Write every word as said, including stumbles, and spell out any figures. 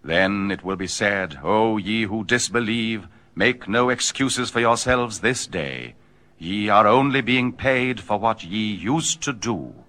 Then it will be said, O ye who disbelieve, make no excuses for yourselves this day. Ye are only being paid for what ye used to do.